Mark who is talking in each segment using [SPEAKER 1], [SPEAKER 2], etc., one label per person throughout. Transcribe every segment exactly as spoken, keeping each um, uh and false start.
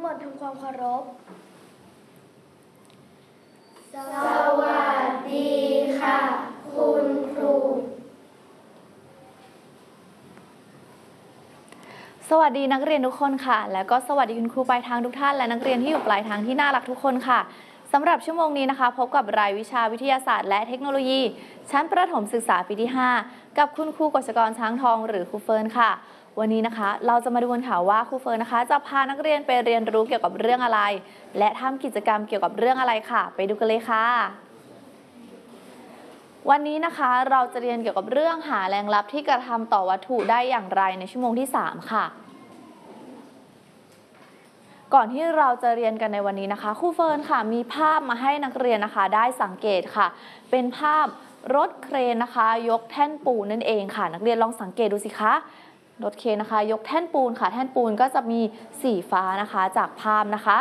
[SPEAKER 1] คนทำความเคารพ
[SPEAKER 2] สวัสดีค่ะคุณครู
[SPEAKER 3] สวัสดีนักเรียนทุกคนค่ะแล้วก็สวัสดีคุณครูปลายทางทุกท่านและนักเรียนที่อยู่ปลายทางที่น่ารักทุกคนค่ะสำหรับชั่วโมงนี้นะคะพบกับรายวิชาวิทยาศาสตร์และเทคโนโลยีชั้นประถมศึกษาปีที่ห้ากับคุณครูกฤษกรช้างทองหรือครูเฟิร์นค่ะวันนี้นะคะเราจะมาดูกันค่ะว่าครูเฟิร์นนะคะจะพานักเรียนไปเรียนรู้เกี่ยวกับเรื่องอะไรและทำกิจกรรมเกี่ยวกับเรื่องอะไรค่ะไปดูกันเลยค่ะวันนี้นะคะเราจะเรียนเกี่ยวกับเรื่องหาแรงลับที่กระทำต่อวัตถุได้อย่างไรในชั่วโมงที่สามค่ะก่อนที่เราจะเรียนกันในวันนี้นะคะครูเฟิร์นค่ะมีภาพมาให้นักเรียนนะคะได้สังเกตค่ะเป็นภาพรถเครนนะคะยกแท่นปูนนั่นเองค่ะนักเรียนลองสังเกตดูสิคะรถเครนนะคะยกแท่นปูนค่ะแท่นปูนก็จะมีสีฟ้านะคะจากภาพนะคะ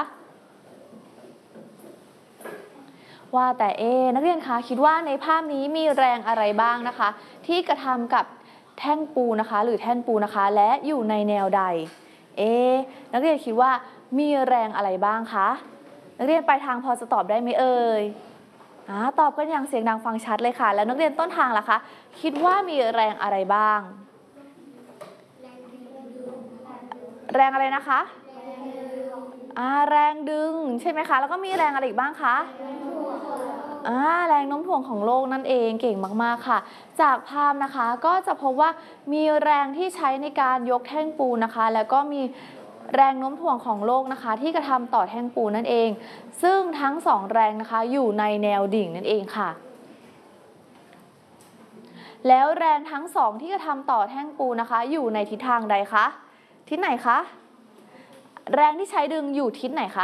[SPEAKER 3] ว่าแต่เอนักเรียนคะคิดว่าในภาพนี้มีแรงอะไรบ้างนะคะที่กระทำกับแท่งปูนนะคะหรือแท่นปูนนะคะและอยู่ในแนวใดเอนักเรียนคิดว่ามีแรงอะไรบ้างคะนักเรียนปลายทางพอจะตอบได้ไหมเอ่ยอ่าตอบกันอย่างเสียงดังฟังชัดเลยค่ะแล้วนักเรียนต้นทางล่ะคะคิดว่ามีแรงอะไรบ้างแรงอะไรนะคะอ่าแรงดึงใช่ไหมคะแล้วก็มีแรงอะไรอีกบ้างคะอ่าแรงโน้มถ่วงของโลกนั่นเองเก่งมากๆค่ะจากภาพนะคะก็จะพบว่ามีแรงที่ใช้ในการยกแท่งปูนนะคะแล้วก็มีแรงโน้มถ่วงของโลกนะคะที่กระทำต่อแท่งปูนนั่นเองซึ่งทั้งสองแรงนะคะอยู่ในแนวดิ่งนั่นเองค่ะแล้วแรงทั้งสองที่กระทำต่อแท่งปูนนะคะอยู่ในทิศทางใดคะทิศไหนคะแรงที่ใช้ดึงอยู่ทิศไหนคะ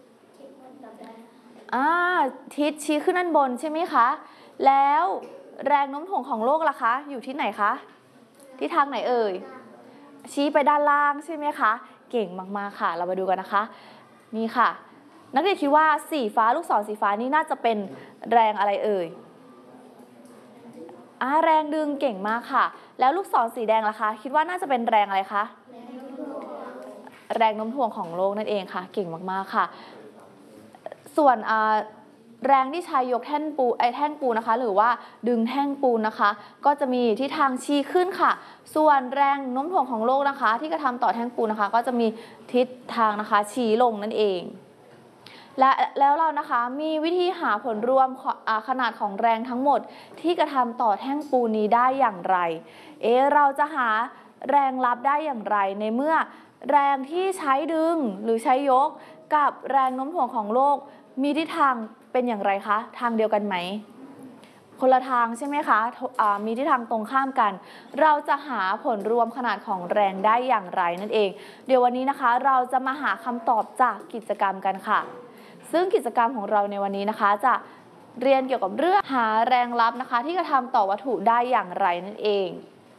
[SPEAKER 3] อ่าทิศชี้ขึ้นด้านบนใช่ไหมคะแล้วแรงโน้มถ่วงของโลกล่ะคะอยู่ทิศไหนคะทิศทางไหนเอ่ยชี้ไปด้านล่างใช่ไหมคะเก่งมากๆค่ะเรามาดูกันนะคะนี่ค่ะนักเรียนคิดว่าสีฟ้าลูกศรสีฟ้านี่น่าจะเป็นแรงอะไรเอ่ยอ่าแรงดึงเก่งมากค่ะแล้วลูกศรสีแดงล่ะคะคิดว่าน่าจะเป็นแรงอะไรคะแรงโน้มถ่วงของโลกนั่นเองค่ะเก่งมากๆค่ะส่วนแรงที่ใช้ยกแท่นปูไอแท่นปูนะคะหรือว่าดึงแท่งปูนนะคะก็จะมีทิศทางชี้ขึ้นค่ะส่วนแรงโน้มถ่วงของโลกนะคะที่กระทำต่อแท่งปูนนะคะก็จะมีทิศทางนะคะชี้ลงนั่นเองและแล้วเรานะคะมีวิธีหาผลรวมขนาดของแรงทั้งหมดที่กระทำต่อแท่งปูนนี้ได้อย่างไรเอ๊ะเราจะหาแรงลับได้อย่างไรในเมื่อแรงที่ใช้ดึงหรือใช้ยกกับแรงโน้มถ่วงของโลกมีทิศทางเป็นอย่างไรคะทางเดียวกันไหมคนละทางใช่ไหมคะมีทิศทางตรงข้ามกันเราจะหาผลรวมขนาดของแรงได้อย่างไรนั่นเองเดี๋ยววันนี้นะคะเราจะมาหาคำตอบจากกิจกรรมกันค่ะซึ่งกิจกรรมของเราในวันนี้นะคะจะเรียนเกี่ยวกับเรื่องหาแรงลับนะคะที่กระทำต่อวัตถุได้อย่างไรนั่นเอง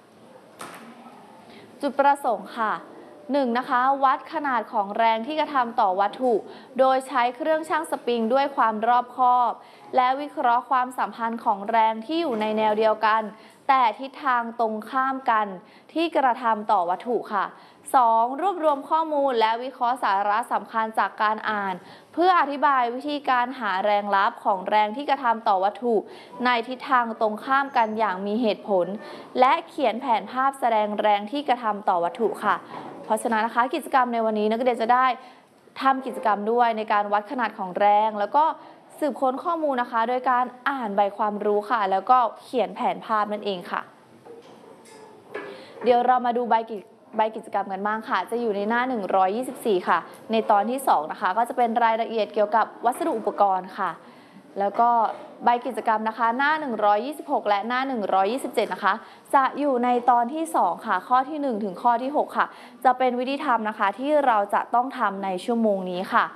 [SPEAKER 3] จุดประสงค์ค่ะหนึ่งนะคะวัดขนาดของแรงที่กระทำต่อวัตถุโดยใช้เครื่องชั่งสปริงด้วยความรอบคอบและวิเคราะห์ความสัมพันธ์ของแรงที่อยู่ในแนวเดียวกันแต่ทิศทางตรงข้ามกันที่กระทำต่อวัตถุค่ะสองรวบรวมข้อมูลและวิเคราะห์สาระสำคัญจากการอ่านเพื่ออธิบายวิธีการหาแรงลับของแรงที่กระทำต่อวัตถุในทิศทางตรงข้ามกันอย่างมีเหตุผลและเขียนแผนภาพแสดงแรงที่กระทำต่อวัตถุค่ะเพราะฉะนั้นนะคะกิจกรรมในวันนี้นักเรียนจะได้ทำกิจกรรมด้วยในการวัดขนาดของแรงแล้วก็สืบค้นข้อมูลนะคะโดยการอ่านใบความรู้ค่ะแล้วก็เขียนแผนภาพนั่นเองค่ะเดี๋ยวเรามาดูใบกิจใบกิจกรรมกันบ้างค่ะจะอยู่ในหน้าหนึ่งร้อยยี่สิบสี่ค่ะในตอนที่สองนะคะก็จะเป็นรายละเอียดเกี่ยวกับวัสดุอุปกรณ์ค่ะแล้วก็ใบกิจกรรมนะคะหน้าหนึ่งร้อยยี่สิบหกและหน้าหนึ่งร้อยยี่สิบเจ็ดนะคะจะอยู่ในตอนที่สองค่ะข้อที่หนึ่งถึงข้อที่หกค่ะจะเป็นวิธีทำนะคะที่เราจะต้องทำในชั่วโมงนี้ค่ะ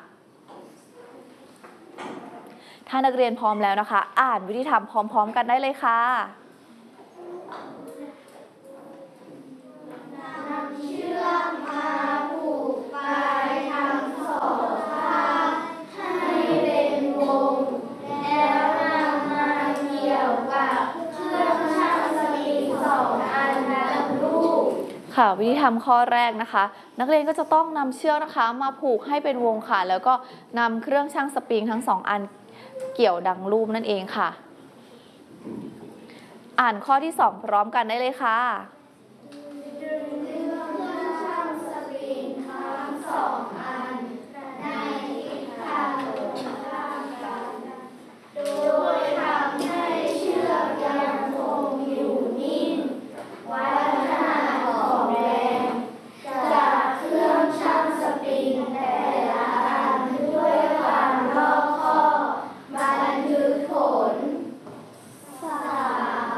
[SPEAKER 3] ถ้านักเรียนพร้อมแล้วนะคะอ่านวิธีทำพร้อมๆกันได้เลยค่ะ
[SPEAKER 2] นำเชือกมาผูกปลายทั้งสองข้างให้เป็นวงแล้วนำมาเกี่ยวกับเครื่องชั่งสปริงสองอันนำลูก
[SPEAKER 3] คค่ะวิธีทำข้อแรกนะคะ นักเรียนก็จะต้องนำเชือกนะคะมาผูกให้เป็นวงค่ะ แล้วก็นำเครื่องชั่งสปริงทั้งสองอันเกี่ยวดังรูปนั่นเองค่ะ อ่านข้อที่สองพร้อมกันได้เลยค่ะ